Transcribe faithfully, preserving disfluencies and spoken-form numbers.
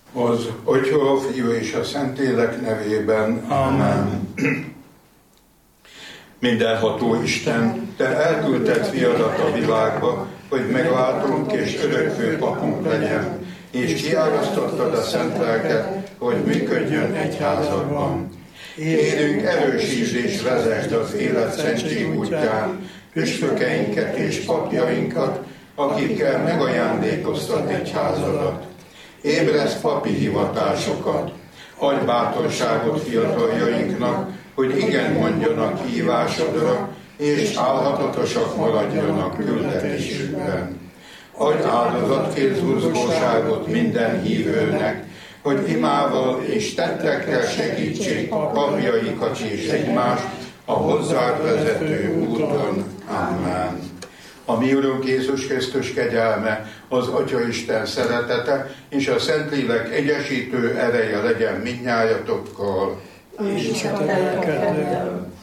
Az Atya, a Fiú és a Szentlélek nevében. Amen. Mindenható Isten, Te elküldted fiadat a világba, hogy megváltunk és örökvő papunk legyen, és kiárasztottad a szent lelket, hogy működjön egyházadban. Kérünk, erősítsd és vezesd az élet szentség útján püspökeinket és papjainkat, akikkel megajándékoztat egyházadat. Ébreszd papi hivatásokat, adj bátorságot fiataljainknak, hogy igen mondjanak hívásodra, és álhatatosak maradjanak küldetésükben. Adj áldozatkészbuzgóságot minden hívőnek, hogy imával és tettekkel segítsék papjaikat és egymást a hozzád vezető úton. Amen. A mi Urunk Jézus Krisztus kegyelme, az Atyaisten szeretete és a Szentlélek egyesítő ereje legyen mindnyájatokkal. És a lelkeddel.